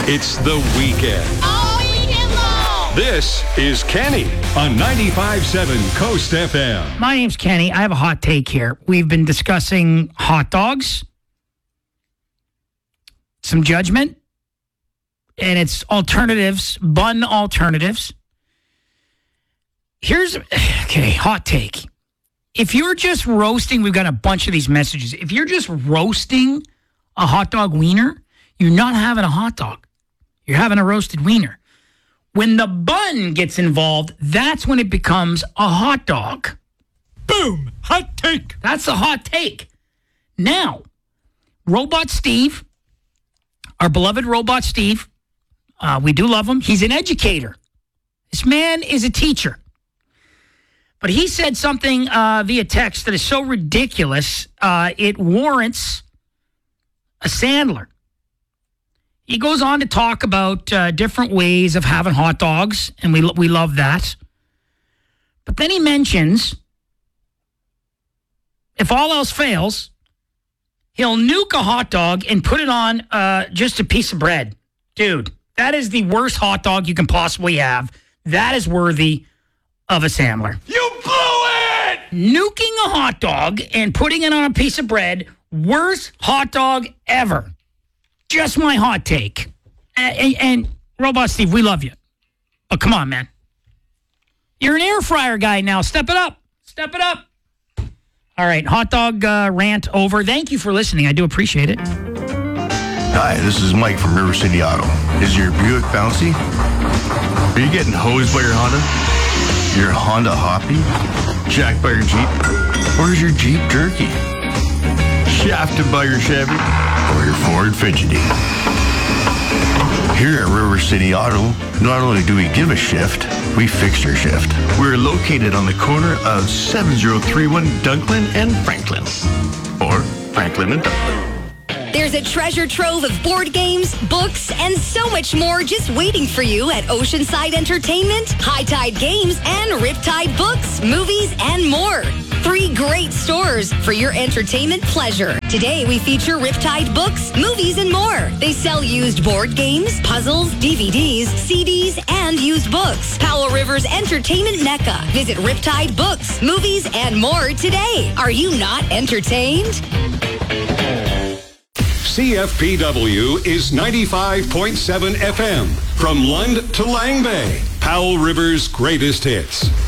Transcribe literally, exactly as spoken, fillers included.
It's the weekend. All weekend long. This is Kenny on ninety-five point seven Coast F M. My name's Kenny. I have a hot take here. We've been discussing hot dogs, some judgment, and it's alternatives, bun alternatives. Here's, okay, hot take. If you're just roasting, we've got a bunch of these messages. If you're just roasting a hot dog wiener, you're not having a hot dog. You're having a roasted wiener. When the bun gets involved, that's when it becomes a hot dog. Boom! Hot take. That's a hot take. Now, Robot Steve, our beloved Robot Steve, uh, we do love him. He's an educator. This man is a teacher. But he said something uh, via text that is so ridiculous, uh, it warrants a Sandler. He goes on to talk about uh, different ways of having hot dogs, and we we love that. But then he mentions, if all else fails, he'll nuke a hot dog and put it on uh, just a piece of bread. Dude, that is the worst hot dog you can possibly have. That is worthy of a Sandler. You blew it! Nuking a hot dog and putting it on a piece of bread, worst hot dog ever. Just my hot take. And, and, and Robot Steve, we love you. But come on, man. You're an air fryer guy now. Step it up. Step it up. All right, hot dog uh, rant over. Thank you for listening. I do appreciate it. Hi, this is Mike from River City Auto. Is your Buick bouncy? Are you getting hosed by your Honda? Your Honda hoppy? Jacked by your Jeep? Or is your Jeep jerky? Shafted by your Chevy? Or your Ford fidgety? Here at River City Auto, not only do we give a shift, we fix your shift. We're located on the corner of seven oh three one Dunklin and Franklin. Or Franklin and Dunklin. There's a treasure trove of board games, books, and so much more just waiting for you at Oceanside Entertainment, High Tide Games, and Riptide Books, Movies, and more. Three great stores for your entertainment pleasure. Today we feature Riptide Books, Movies, and more. They sell used board games, puzzles, D V Ds, C Ds, and used books. Powell River's entertainment mecca. Visit Riptide Books, Movies, and more today. Are you not entertained? C F P W is ninety-five point seven F M. From Lund to Lang Bay, Powell River's greatest hits.